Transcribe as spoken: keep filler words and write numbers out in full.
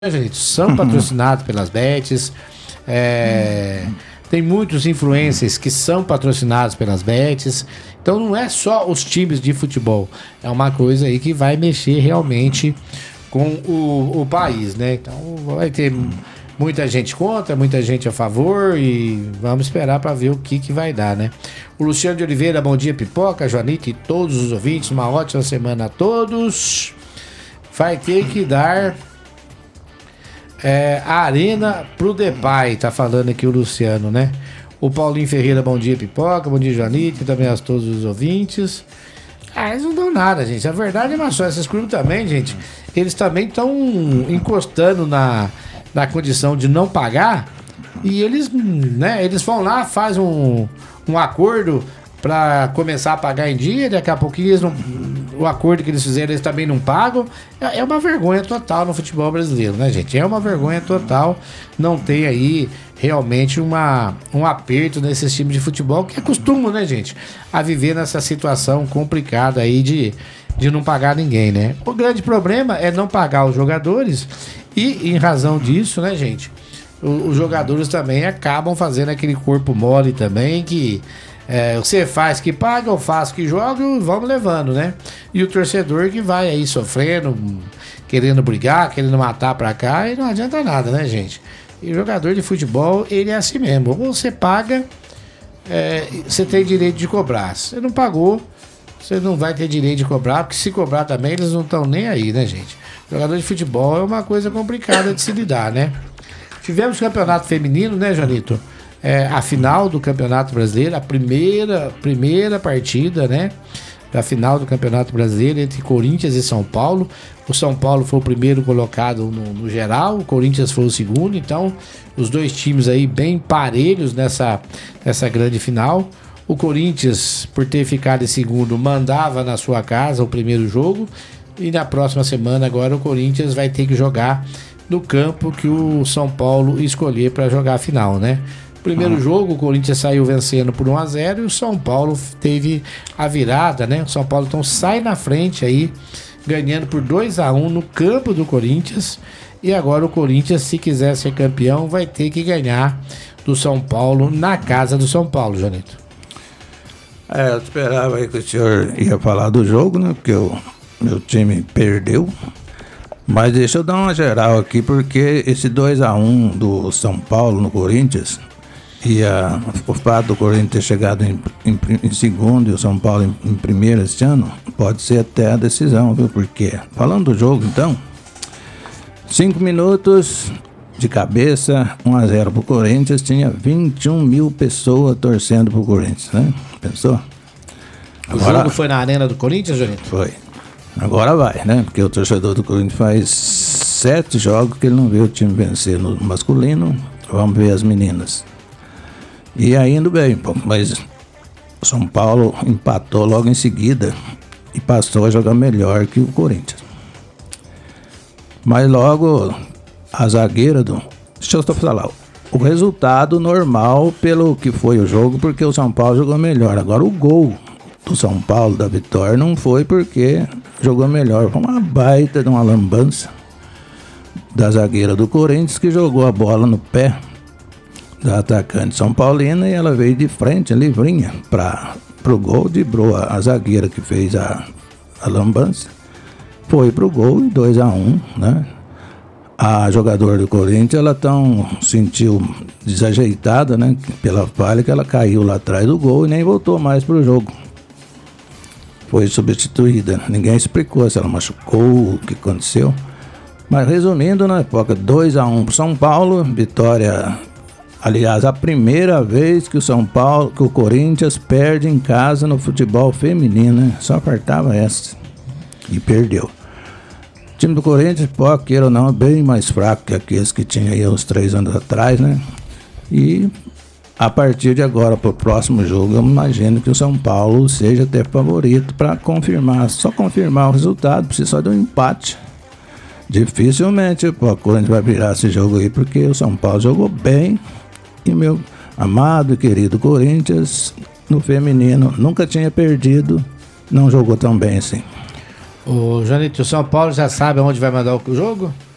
Gente, são patrocinados pelas bets, é, tem muitos influencers que são patrocinados pelas bets, então não é só os times de futebol, é uma coisa aí que vai mexer realmente com o, o país, né? Então vai ter muita gente contra, muita gente a favor e vamos esperar para ver o que, que vai dar, né? O Luciano de Oliveira, bom dia Pipoca, Joanita e todos os ouvintes, uma ótima semana a todos. Vai ter que dar... É, a arena pro Depay, tá falando aqui o Luciano, né? O Paulinho Ferreira, bom dia Pipoca, bom dia Joanita e também a todos os ouvintes. Ah, eles não dão nada, gente. A verdade é uma só, esses clubes também, gente, eles também estão encostando na, na condição de não pagar e eles, né, eles vão lá, fazem um, um acordo para começar a pagar em dia, daqui a pouquinho eles não, o acordo que eles fizeram eles também não pagam. É uma vergonha total no futebol brasileiro, né, gente? É uma vergonha total não ter aí realmente uma, um aperto nesses times de futebol que acostumam, né, gente, a viver nessa situação complicada aí de, de não pagar ninguém, né? O grande problema é não pagar os jogadores e, em razão disso, né, gente, os, os jogadores também acabam fazendo aquele corpo mole também que... É, você faz que paga, eu faço que joga e vamos levando, né? E o torcedor que vai aí sofrendo, querendo brigar, querendo matar pra cá e não adianta nada, né, gente? E o jogador de futebol, ele é assim mesmo. Ou você paga, é, você tem direito de cobrar. Se você não pagou, você não vai ter direito de cobrar, porque se cobrar também, eles não estão nem aí, né, gente? O jogador de futebol é uma coisa complicada de se lidar, né? Tivemos campeonato feminino, né, Janito? É, a final do Campeonato Brasileiro, a primeira, primeira partida, né, da final do Campeonato Brasileiro entre Corinthians e São Paulo. O São Paulo foi o primeiro colocado no, no geral, o Corinthians foi o segundo, então os dois times aí bem parelhos nessa, nessa grande final. O Corinthians, por ter ficado em segundo, mandava na sua casa o primeiro jogo e na próxima semana agora o Corinthians vai ter que jogar no campo que o São Paulo escolher para jogar a final, né? Primeiro uhum. jogo, o Corinthians saiu vencendo por um a zero e o São Paulo teve a virada, né? O São Paulo então sai na frente aí, ganhando por dois a um no campo do Corinthians. E agora o Corinthians, se quiser ser campeão, vai ter que ganhar do São Paulo na casa do São Paulo, Janito. É, eu esperava aí que o senhor ia falar do jogo, né? Porque o meu time perdeu. Mas deixa eu dar uma geral aqui, porque esse dois a um do São Paulo no Corinthians... E a, o fato do Corinthians ter chegado em, em, em segundo e o São Paulo em, em primeiro este ano, pode ser até a decisão, viu? Porque, falando do jogo então, cinco minutos de cabeça, um a zero pro Corinthians, tinha vinte e um mil pessoas torcendo pro Corinthians, né? Pensou? Agora, o jogo foi na arena do Corinthians, Janito? Foi. Agora vai, né? Porque o torcedor do Corinthians faz sete jogos que ele não vê o time vencer no masculino. Vamos ver as meninas. E aí indo bem, pô, mas o São Paulo empatou logo em seguida e passou a jogar melhor que o Corinthians. Mas logo a zagueira do... Deixa eu só falar, o resultado normal pelo que foi o jogo, porque o São Paulo jogou melhor. Agora o gol do São Paulo, da vitória, não foi porque jogou melhor. Foi uma baita de uma lambança da zagueira do Corinthians que jogou a bola no pé da atacante São Paulina e ela veio de frente, livrinha, para pro gol, driblou a, a zagueira que fez a, a lambança, foi pro gol e dois a um, né? A jogadora do Corinthians, ela tão sentiu desajeitada, né, pela falha, que ela caiu lá atrás do gol e nem voltou mais pro jogo. Foi substituída, ninguém explicou se ela machucou, o que aconteceu. Mas resumindo, na época, dois a um pro São Paulo, vitória... Aliás, a primeira vez que o São Paulo, que o Corinthians perde em casa no futebol feminino, né? Só faltava essa. E perdeu. O time do Corinthians, pô, queira ou não, é bem mais fraco que aqueles que tinha aí uns três anos atrás, né? E a partir de agora, pro próximo jogo, eu imagino que o São Paulo seja até favorito para confirmar, só confirmar o resultado, precisa só de um empate. Dificilmente, pô, o Corinthians vai virar esse jogo aí, porque o São Paulo jogou bem. E meu amado e querido Corinthians, no feminino, nunca tinha perdido, não jogou tão bem assim. O Janito, o São Paulo já sabe aonde vai mandar o jogo?